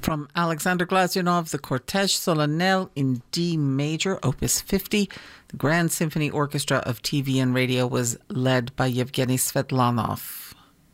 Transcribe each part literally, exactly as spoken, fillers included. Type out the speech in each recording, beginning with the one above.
From Alexander Glazunov, the Cortège Solennel in D major, Opus fifty. The Grand Symphony Orchestra of T V and Radio was led by Yevgeny Svetlanov.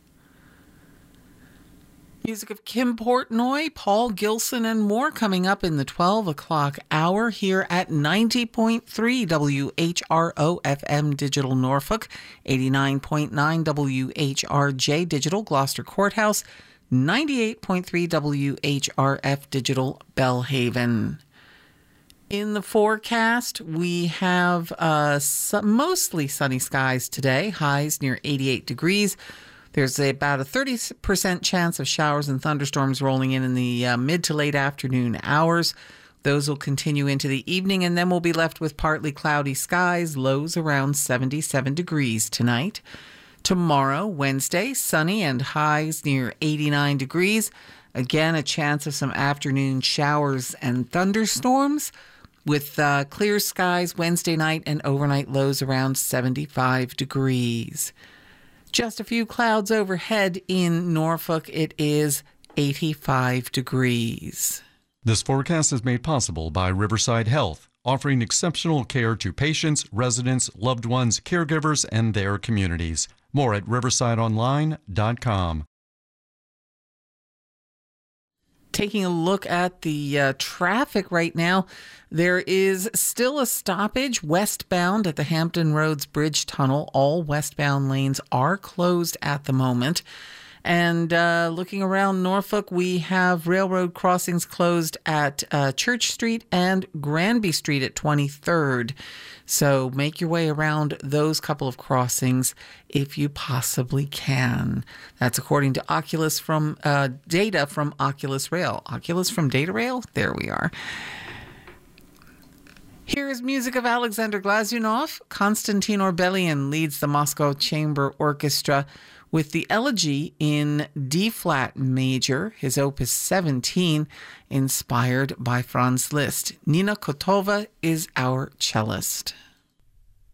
Music of Kim Portnoy, Paul Gilson, and more coming up in the twelve o'clock hour here at ninety point three W H R O F M Digital Norfolk, eighty-nine point nine W H R J Digital Gloucester Courthouse, ninety-eight point three W H R F Digital Belhaven. In the forecast, we have uh, some, mostly sunny skies today, highs near eighty-eight degrees. There's about a thirty percent chance of showers and thunderstorms rolling in in the uh, mid to late afternoon hours. Those will continue into the evening, and then we'll be left with partly cloudy skies, lows around seventy-seven degrees tonight. Tomorrow, Wednesday, sunny and highs near eighty-nine degrees. Again, a chance of some afternoon showers and thunderstorms with uh, clear skies Wednesday night and overnight lows around seventy-five degrees. Just a few clouds overhead in Norfolk. It is eighty-five degrees. This forecast is made possible by Riverside Health, offering exceptional care to patients, residents, loved ones, caregivers, and their communities. More at riverside online dot com. Taking a look at the uh, traffic right now, there is still a stoppage westbound at the Hampton Roads Bridge Tunnel. All westbound lanes are closed at the moment. And uh, looking around Norfolk, we have railroad crossings closed at uh, Church Street and Granby Street at twenty-third. So make your way around those couple of crossings if you possibly can. That's according to Oculus from uh, data from Oculus Rail. Oculus from Data Rail? There we are. Here is music of Alexander Glazunov. Konstantin Orbelian leads the Moscow Chamber Orchestra with the Elegy in D-flat major, his opus seventeen, inspired by Franz Liszt. Nina Kotova is our cellist.